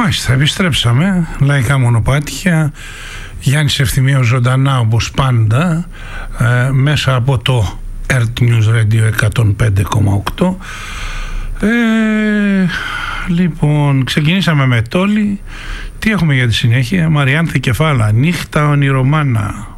Μάλιστα, επιστρέψαμε. Λαϊκά μονοπάτια. Γιάννης Ευθυμίος ζωντανά όπως πάντα, μέσα από το Earth News Radio 105,8. Λοιπόν, ξεκινήσαμε με Τόλι. Τι έχουμε για τη συνέχεια? Μαριάνθη Κεφάλα, Νύχτα ονειρομάνα.